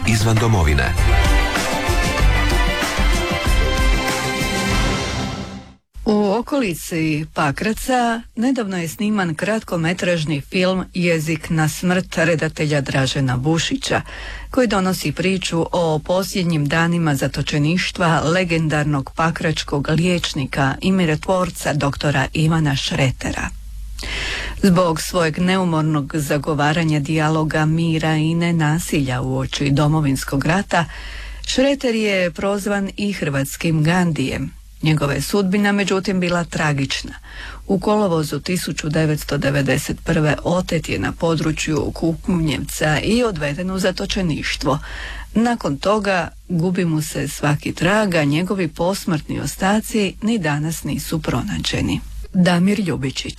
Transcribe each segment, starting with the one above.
izvan domovine. U okolici Pakraca nedavno je sniman kratkometražni film Jezik na smrt redatelja Dražena Bušića, koji donosi priču o posljednjim danima zatočeništva legendarnog pakračkog liječnika i mirotvorca doktora Ivana Šretera. Zbog svojeg neumornog zagovaranja dijaloga, mira i nenasilja uoči Domovinskog rata, Šreter je prozvan i hrvatskim Gandijem. Njegova je sudbina međutim bila tragična. U kolovozu 1991. otet je na području Kuknjevca i odveden u zatočeništvo. Nakon toga gubi mu se svaki trag, a njegovi posmrtni ostaci ni danas nisu pronađeni. Damir Ljubičić.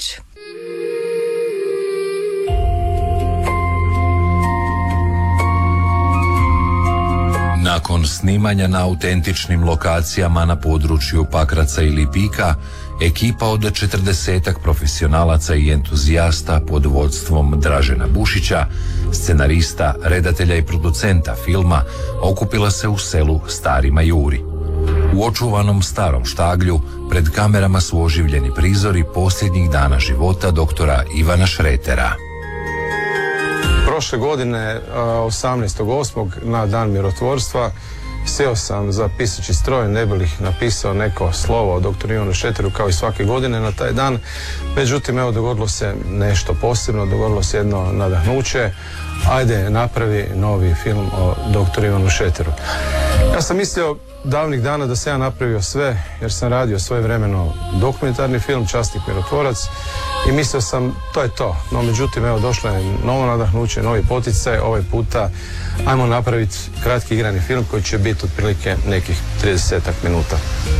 Nakon snimanja na autentičnim lokacijama na području Pakraca i Lipika, ekipa od 40-ak profesionalaca i entuzijasta pod vodstvom Dražena Bušića, scenarista, redatelja i producenta filma, okupila se u selu Stari Majuri. U očuvanom starom štaglju pred kamerama su oživljeni prizori posljednjih dana života doktora Ivana Šretera. Prošle godine, 18.8. na dan mirotvorstva, sjeo sam za pisaći stroj, ne bi li napisao neko slovo o doktoru Ivanu Šreteru kao i svake godine na taj dan. Međutim, evo, dogodilo se nešto posebno, dogodilo se jedno nadahnuće. Ajde, napravi novi film o doktoru Ivanu Šreteru. Ja sam mislio davnih dana da sam ja napravio sve, jer sam radio svojevremeno dokumentarni film Časnik mirotvorac i mislio sam to je to. No međutim, evo, došlo je novo nadahnuće, novi poticaj. Ovaj puta ajmo napraviti kratki igrani film koji će biti otprilike nekih 30-ak minuta.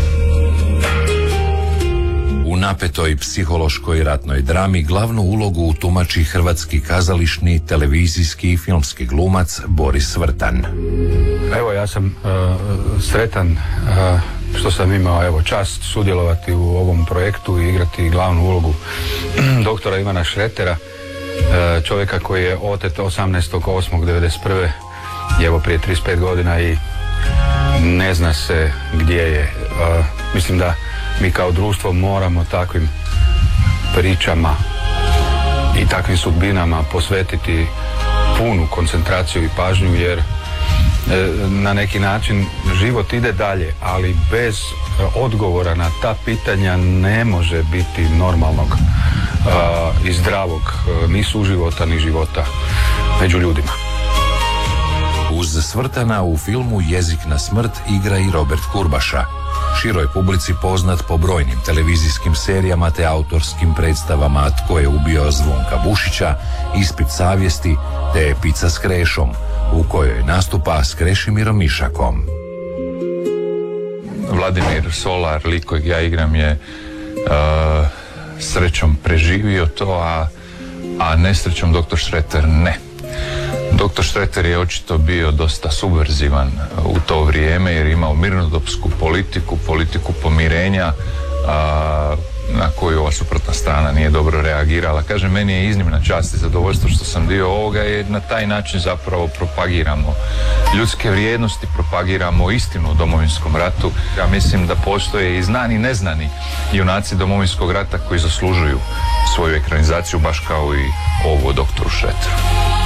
U napetoj psihološkoj ratnoj drami glavnu ulogu tumači hrvatski kazališni, televizijski i filmski glumac Boris Vrtan. Evo, ja sam sretan što sam imao čast sudjelovati u ovom projektu i igrati glavnu ulogu doktora Ivana Šretera, čovjeka koji je otet 18.8.1991. evo prije 35 godina i ne zna se gdje je. Mislim da mi kao društvo moramo takvim pričama i takvim sudbinama posvetiti punu koncentraciju i pažnju, jer na neki način život ide dalje, ali bez odgovora na ta pitanja ne može biti normalnog i zdravog ni suživota ni života među ljudima. Uz Svrtana u filmu Jezik na smrt igra i Robert Kurbaša, široj publici poznat po brojnim televizijskim serijama te autorskim predstavama Tko je ubio Zvonka Bušića, Ispit savjesti te Pica s Krešom, u kojoj nastupa s Krešimirom Mišakom. Vladimir Solar, lik kojeg ja igram, je srećom preživio to, a nesrećom doktor Šreter ne. Doktor Šreter je očito bio dosta subverzivan u to vrijeme jer je imao mirnodopsku politiku pomirenja, na koju ova suprotna strana nije dobro reagirala. Kažem, meni je iznimna čast i zadovoljstvo što sam dio ovoga, jer na taj način zapravo propagiramo ljudske vrijednosti, propagiramo istinu o Domovinskom ratu. Ja mislim da postoje i znani i neznani junaci Domovinskog rata koji zaslužuju svoju ekranizaciju, baš kao i ovo o doktoru Šreteru.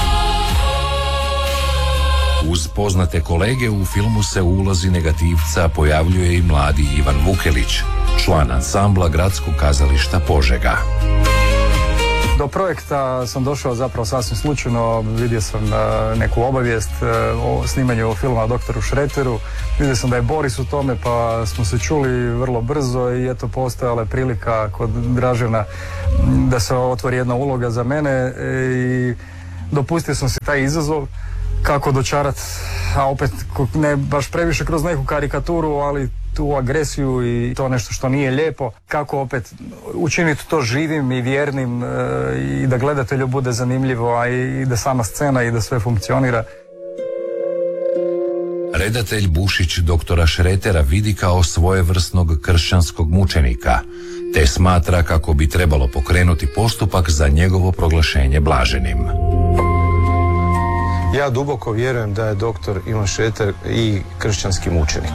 Uz poznate kolege u filmu se u ulozi negativca pojavljuje i mladi Ivan Vukelić, član ansambla Gradskog kazališta Požega. Do projekta sam došao zapravo sasvim slučajno, vidio sam neku obavijest o snimanju filma o doktoru Šreteru, vidio sam da je Boris u tome, pa smo se čuli vrlo brzo i eto postojala je prilika kod Dražena da se otvori jedna uloga za mene i dopustio sam si taj izazov kako dočarat, a opet ne baš previše kroz neku karikaturu, ali tu agresiju i to nešto što nije lijepo, kako opet učiniti to živim i vjernim i da gledatelju bude zanimljivo, a i da sama scena i da sve funkcionira. Redatelj Bušić doktora Šretera vidi kao svojevrsnog kršćanskog mučenika, te smatra kako bi trebalo pokrenuti postupak za njegovo proglašenje blaženim. Ja duboko vjerujem da je doktor Ivan Šreter i kršćanski mučenik.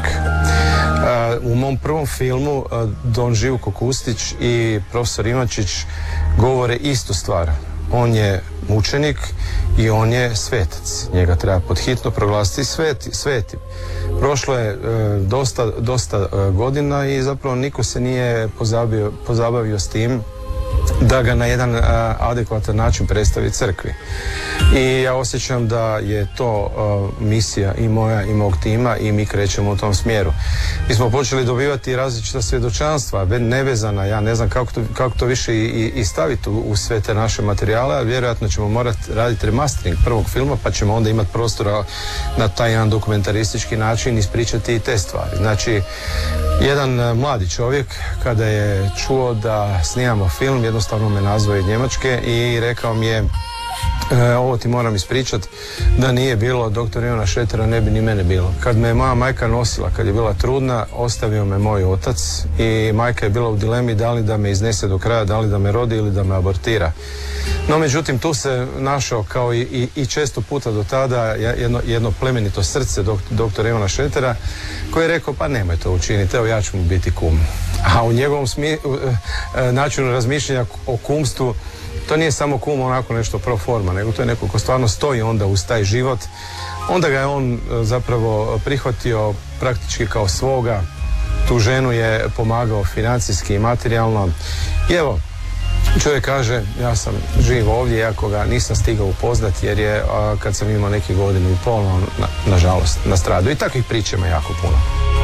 U mom prvom filmu Don Živko Kustić i profesor Ivančić govore istu stvar. On je mučenik i on je svetac. Njega treba podhitno proglasiti svetim. Prošlo je dosta godina i zapravo niko se nije pozabavio s tim da ga na jedan adekvatan način predstavi crkvi. I ja osjećam da je to misija i moja i mog tima i mi krećemo u tom smjeru. Mi smo počeli dobivati različita svjedočanstva, nevezana, ja ne znam kako to više i staviti u sve te naše materijale, ali vjerojatno ćemo morati raditi remastering prvog filma, pa ćemo onda imati prostora na taj jedan dokumentaristički način ispričati i te stvari. Znači, jedan mladi čovjek kada je čuo da snimamo film, jednostavno me nazvao iz Njemačke i rekao mi je: ovo ti moram ispričati, da nije bilo doktora Ivana Šretera ne bi ni mene bilo. Kad me moja majka nosila, kad je bila trudna, ostavio me moj otac i majka je bila u dilemi da li da me iznese do kraja, da li da me rodi ili da me abortira. No međutim, tu se našao kao i često puta do tada jedno plemenito srce doktora Ivana Šretera koji je rekao: pa nemoj to učiniti, evo ja ću mu biti kum. A u njegovom načinu razmišljanja o kumstvu, to nije samo kum onako nešto pro forma, nego to je neko ko stvarno stoji onda uz taj život. Onda ga je on zapravo prihvatio praktički kao svoga. Tu ženu je pomagao financijski i materijalno. I evo, čovjek kaže: ja sam živ ovdje, iako ga nisam stigao upoznati jer je kad sam imao neke godine i pol, nažalost, nastradao. I takvih priča ima jako puno.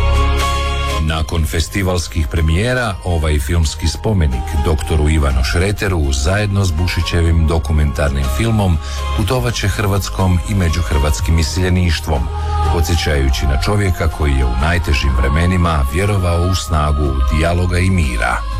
Nakon festivalskih premijera, ovaj filmski spomenik doktoru Ivanu Šreteru zajedno s Bušićevim dokumentarnim filmom putovat će Hrvatskom i međuhrvatskim iseljeništvom, podsjećajući na čovjeka koji je u najtežim vremenima vjerovao u snagu dijaloga i mira.